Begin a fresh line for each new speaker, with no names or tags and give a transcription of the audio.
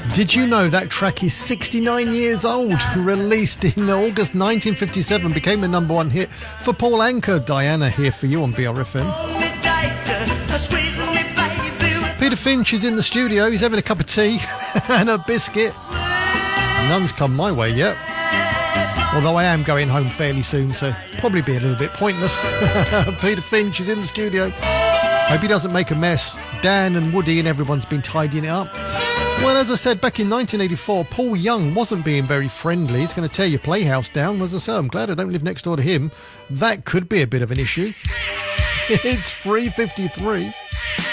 Did you know that track is 69 years old? Released in August 1957, became the number one hit for Paul Anka. Diana here for you on BRFM. Peter Finch is in the studio. He's having a cup of tea and a biscuit. None's come my way yet. Although I am going home fairly soon, so probably be a little bit pointless. Peter Finch is in the studio. Hope he doesn't make a mess. Dan and Woody and everyone's been tidying it up. Well, as I said, back in 1984, Paul Young wasn't being very friendly. He's going to tear your playhouse down. As I say, I'm glad I don't live next door to him. That could be a bit of an issue. It's 3:53.